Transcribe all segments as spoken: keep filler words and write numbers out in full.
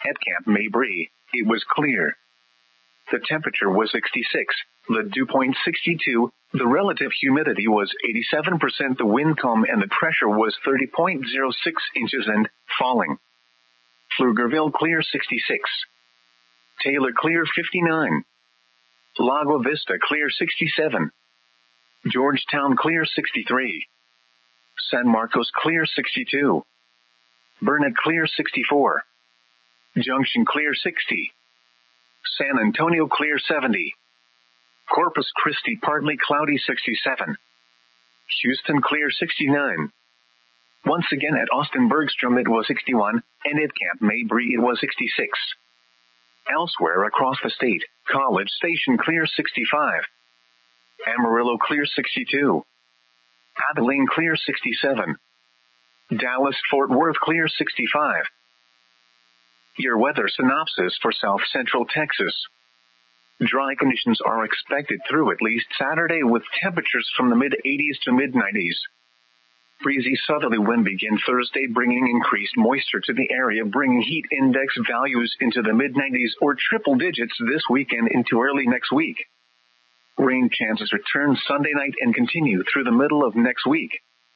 At Camp Mabry, it was clear. The temperature was sixty-six, the dew point sixty-two, the relative humidity was eighty-seven percent, the wind calm, and the pressure was thirty point zero six inches and falling. Pflugerville clear sixty-six. Taylor clear fifty-nine. Lago Vista clear sixty-seven. Georgetown clear sixty-three. San Marcos clear sixty-two. Burnet clear sixty-four. Junction clear sixty. San Antonio clear seventy. Corpus Christi partly cloudy sixty-seven. Houston clear sixty-nine. Once again at Austin Bergstrom it was sixty-one, and at Camp Mabry it was sixty-six. Elsewhere across the state, College Station clear sixty-five. Amarillo clear sixty-two. Abilene clear sixty-seven. Dallas Fort Worth clear sixty-five. Your weather synopsis for South Central Texas. Dry conditions are expected through at least Saturday with temperatures from the mid-eighties to mid-nineties. Breezy southerly wind begin Thursday bringing increased moisture to the area, bringing heat index values into the mid-nineties or triple digits this weekend into early next week. Rain chances return Sunday night and continue through the middle of next week.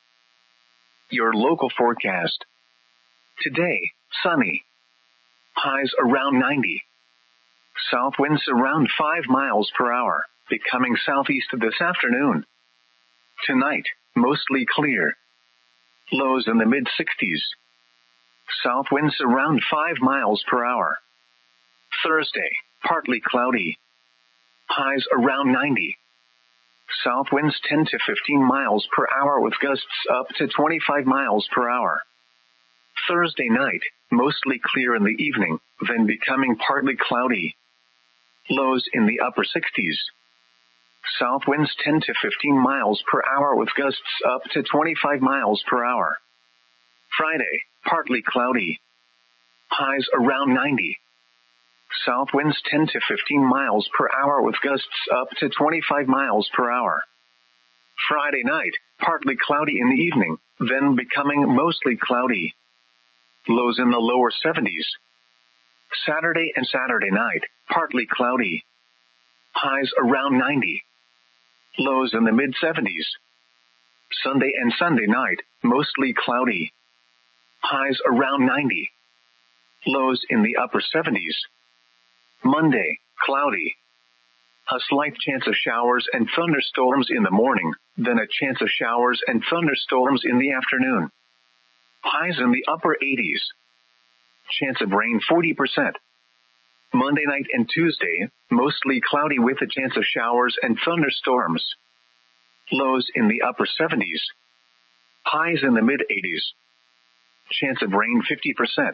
Your local forecast. Today, sunny. Highs around ninety. South winds around five miles per hour, becoming southeast this afternoon. Tonight, mostly clear. Lows in the mid-sixties. South winds around five miles per hour. Thursday, partly cloudy. Highs around ninety. South winds ten to fifteen miles per hour with gusts up to twenty-five miles per hour. Thursday night, mostly clear in the evening, then becoming partly cloudy. Lows in the upper sixties. South winds ten to fifteen miles per hour with gusts up to twenty-five miles per hour. Friday, partly cloudy. Highs around ninety. South winds ten to fifteen miles per hour with gusts up to twenty-five miles per hour. Friday night, partly cloudy in the evening, then becoming mostly cloudy. Lows in the lower seventies. Saturday and Saturday night, partly cloudy. Highs around ninety. Lows in the mid-seventies. Sunday and Sunday night, mostly cloudy. Highs around ninety. Lows in the upper seventies. Monday, cloudy. A slight chance of showers and thunderstorms in the morning, then a chance of showers and thunderstorms in the afternoon. Highs in the upper eighties. Chance of rain forty percent. Monday night and Tuesday, mostly cloudy with a chance of showers and thunderstorms. Lows in the upper seventies. Highs in the mid-eighties. Chance of rain fifty percent.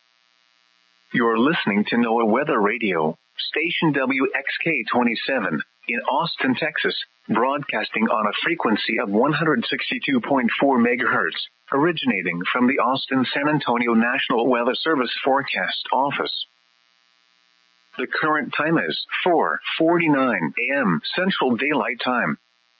You're listening to NOAA Weather Radio, station W X K twenty-seven, in Austin, Texas, broadcasting on a frequency of one hundred sixty-two point four megahertz, originating from the Austin-San Antonio National Weather Service Forecast Office. The current time is four forty-nine a.m. Central Daylight Time.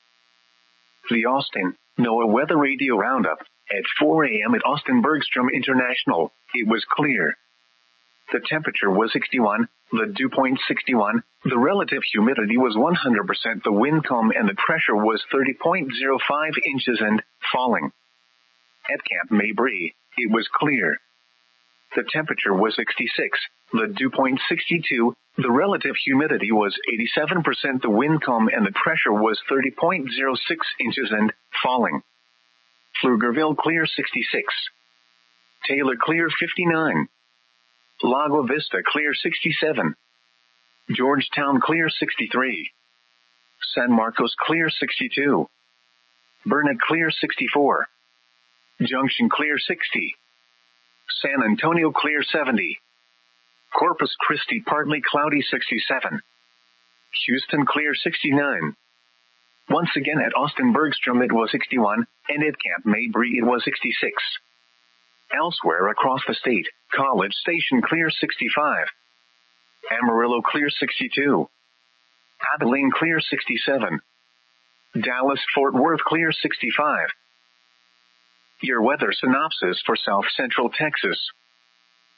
The Austin NOAA Weather Radio Roundup at four a.m. at Austin Bergstrom International. It was clear. The temperature was sixty-one, the dew point sixty-one, the relative humidity was one hundred percent, the wind calm, and the pressure was thirty point zero five inches and falling. At Camp Mabry, it was clear. The temperature was sixty-six, the dew point sixty-two, the relative humidity was eighty-seven percent, the wind calm, and the pressure was thirty point zero six inches and falling. Pflugerville clear sixty-six. Taylor clear fifty-nine. Lago Vista clear sixty-seven. Georgetown clear sixty-three. San Marcos clear sixty-two. Burnet clear sixty-four. Junction clear sixty. San Antonio clear seventy. Corpus Christi partly cloudy sixty-seven. Houston clear sixty-nine. Once again at Austin Bergstrom it was sixty-one, and at Camp Mabry it was sixty-six. Elsewhere across the state, College Station clear sixty-five. Amarillo clear sixty-two. Abilene clear sixty-seven. Dallas Fort Worth clear sixty-five. Your weather synopsis for South Central Texas.